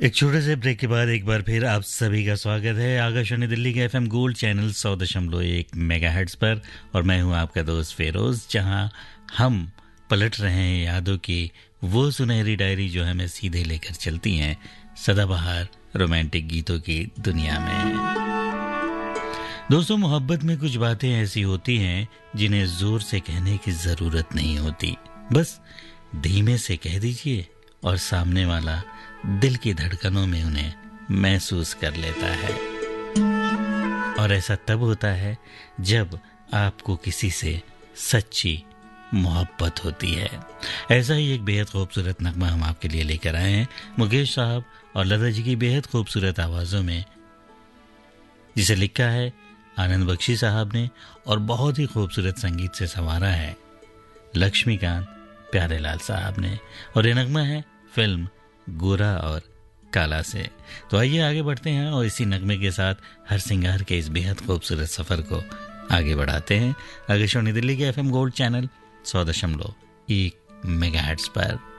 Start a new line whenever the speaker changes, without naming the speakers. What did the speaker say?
एक छोटे से ब्रेक के बाद एक बार फिर आप सभी का स्वागत है आकाशवाणी दिल्ली के एफएम गोल्ड चैनल 100.1 मेगाहर्ट्ज पर। और मैं हूं आपका दोस्त फेरोज, जहां हम पलट रहे हैं यादों की वो सुनहरी डायरी जो हमें सीधे लेकर चलती हैं सदाबहार रोमांटिक गीतों की दुनिया में। दोस्तों, मोहब्बत में कुछ बातें ऐसी होती हैं जिन्हें जोर से कहने की जरूरत नहीं होती, बस धीमे से कह दीजिए और सामने वाला दिल की धड़कनों में उन्हें महसूस कर लेता है। और ऐसा तब होता है जब आपको किसी से सच्ची मोहब्बत होती है। ऐसा ही एक बेहद खूबसूरत नगमा हम आपके लिए लेकर आए हैं मुकेश साहब और लता जी की बेहद खूबसूरत आवाजों में, जिसे लिखा है आनंद बख्शी साहब ने और बहुत ही खूबसूरत संगीत से संवारा है लक्ष्मीकांत प्यारेलाल साहब ने। और ये नगमा है फिल्म गोरा और काला से। तो आइए आगे बढ़ते हैं और इसी नगमे के साथ हर सिंगार के इस बेहद खूबसूरत सफर को आगे बढ़ाते हैं आकाशवाणी दिल्ली के एफएम गोल्ड चैनल 100.1 मेगाहर्ट्ज पर।